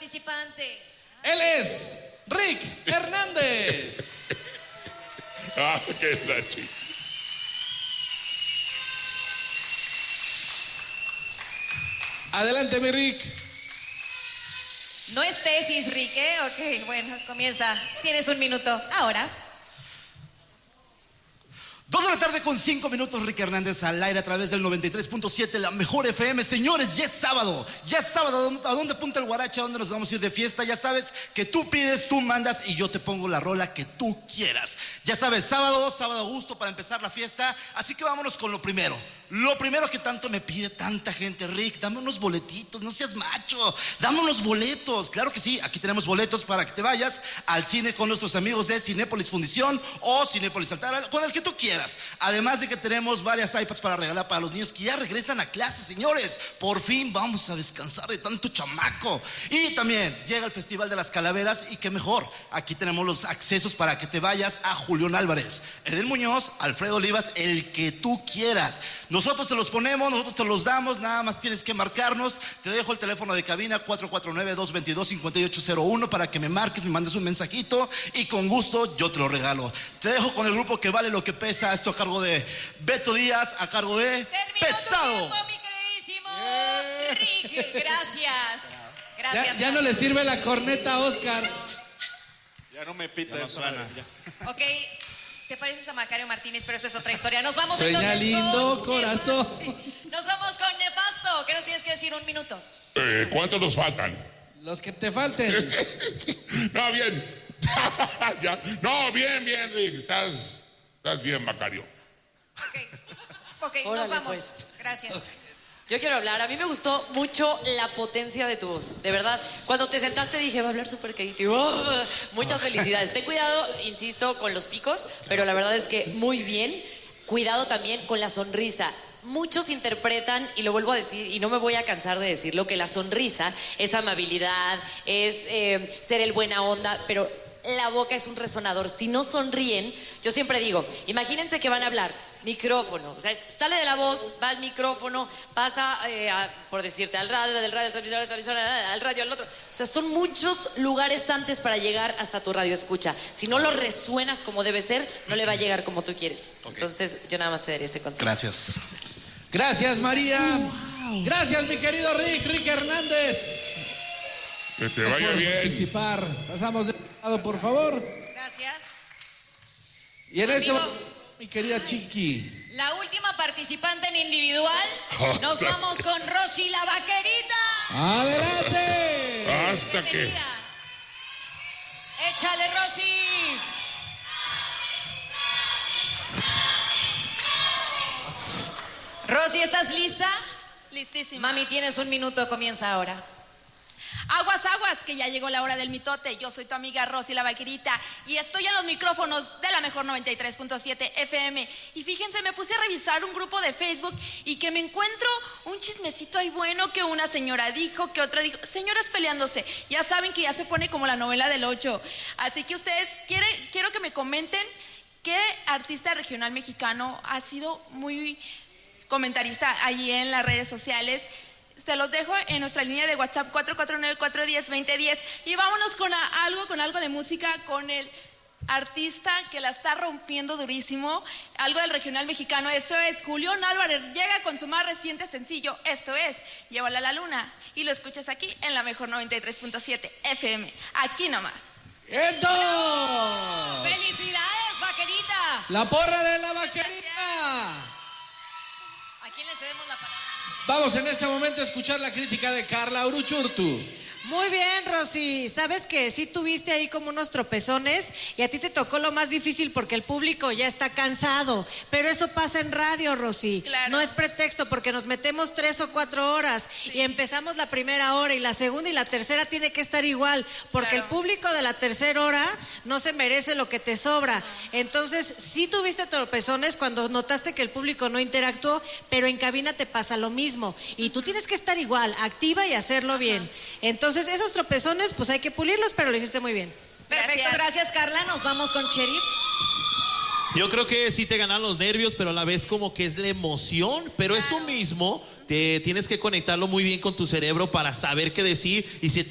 participante. Él es Rick Hernández. ¿Qué tal, chico? Adelante, mi Rick. No es tesis, Rick, ¿eh? Ok, bueno, comienza. Tienes un minuto. Ahora. 2 de la tarde con 5 minutos, Rick Hernández al aire a través del 93.7, la mejor FM. Señores, ya es sábado. ¿A dónde apunta el guarache? ¿A dónde nos vamos a ir de fiesta? Ya sabes que tú pides, tú mandas y yo te pongo la rola que tú quieras. Ya sabes, sábado a gusto para empezar la fiesta. Así que vámonos con lo primero. Lo primero que tanto me pide tanta gente, Rick, dame unos boletitos, no seas macho, dame unos boletos. Claro que sí, aquí tenemos boletos para que te vayas al cine con nuestros amigos de Cinépolis Fundición o Cinépolis Altar, con el que tú quieras. Además de que tenemos varias iPads para regalar para los niños que ya regresan a clase, señores. Por fin vamos a descansar de tanto chamaco. Y también llega el Festival de las Calaveras y qué mejor, aquí tenemos los accesos para que te vayas a Julián Álvarez, Edel Muñoz, Alfredo Olivas, el que tú quieras. Nosotros te los ponemos, nosotros te los damos, nada más tienes que marcarnos. Te dejo el teléfono de cabina 449-222-5801 para que me marques, me mandes un mensajito y con gusto yo te lo regalo. Te dejo con el grupo que vale lo que pesa, esto a cargo de Beto Díaz, a cargo de Terminó Pesado. Tu tiempo, mi queridísimo Rick. Gracias. Gracias. Ya no le sirve la corneta a Oscar. Ya no me pita eso, Ana. Ok. Te pareces a Macario Martínez, pero eso es otra historia. Nos vamos Sueña entonces lindo, con corazón. Nos vamos con Nefasto. ¿Qué nos tienes que decir? Un minuto. ¿Cuántos nos faltan? Los que te falten. No, bien. Ya. No, bien, Rick. Estás bien, Macario. Ok, Órale, nos vamos. pues. Gracias. Yo quiero hablar. A mí me gustó mucho la potencia de tu voz. De verdad, cuando te sentaste dije, va a hablar súper quedito. Muchas felicidades. Ten cuidado, insisto, con los picos, pero la verdad es que muy bien. Cuidado también con la sonrisa. Muchos interpretan, y lo vuelvo a decir, y no me voy a cansar de decirlo, que la sonrisa es amabilidad, es ser el buena onda, pero la boca es un resonador. Si no sonríen, yo siempre digo, imagínense que van a hablar, micrófono, o sea, sale de la voz, va al micrófono, pasa, por decirte, al radio, del radio, al televisor, al radio, al otro. O sea, son muchos lugares antes para llegar hasta tu radio escucha. Si no lo resuenas como debe ser, no le va a llegar como tú quieres. Okay. Entonces, yo nada más te daría ese consejo. Gracias. Gracias, María. Wow. Gracias, mi querido Rick Hernández. Que te vaya bien. Participar. Pasamos de lado, por favor. Gracias. Y en este mi querida Chiqui. La última participante en individual. Nos vamos con Rosy la Vaquerita. ¡Adelante! Hasta que. Échale, Rosy. Rosy, ¿estás lista? Listísima. Mami, tienes un minuto, comienza ahora. Aguas, aguas, que ya llegó la hora del mitote. Yo soy tu amiga Rosy la Vaquerita y estoy en los micrófonos de la mejor 93.7 FM. Y fíjense, me puse a revisar un grupo de Facebook y que me encuentro un chismecito ahí bueno, que una señora dijo, que otra dijo, señoras peleándose. Ya saben que ya se pone como la novela del 8. Así que ustedes, quiero que me comenten qué artista regional mexicano ha sido muy comentarista allí en las redes sociales. Se los dejo en nuestra línea de WhatsApp 449-410-2010 y vámonos con algo de música, con el artista que la está rompiendo durísimo, algo del regional mexicano. Esto es Julián Álvarez, llega con su más reciente sencillo, esto es Llévala a la Luna, y lo escuchas aquí en la mejor 93.7 FM, aquí nomás. ¡Esto! ¡Felicidades, Vaquerita! ¡La porra de la Vaquerita! ¿A quién le cedemos la palabra? Vamos en este momento a escuchar la crítica de Carla Uruchurtu. Muy bien, Rosy. Sabes que sí tuviste ahí como unos tropezones y a ti te tocó lo más difícil porque el público ya está cansado. Pero eso pasa en radio, Rosy. Claro. No es pretexto porque nos metemos 3 o 4 horas y empezamos la primera hora y la segunda y la tercera tiene que estar igual porque el público de la tercera hora no se merece lo que te sobra. Entonces, sí tuviste tropezones cuando notaste que el público no interactuó, pero en cabina te pasa lo mismo. Y tú tienes que estar igual, activa y hacerlo bien. Entonces, esos tropezones, pues hay que pulirlos, pero lo hiciste muy bien. Perfecto, gracias, Carla. Nos vamos con Sheriff. Yo creo que sí te ganan los nervios, pero a la vez como que es la emoción, pero eso mismo te tienes que conectarlo muy bien con tu cerebro para saber qué decir y si